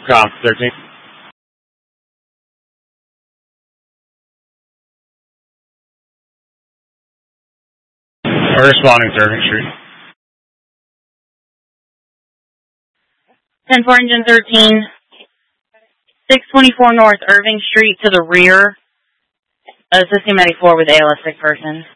Cop 13. We're responding to Irving Street. 10-4 engine 13. 624 North Irving Street to the rear. Assisting Medic 4 with ALS sick person.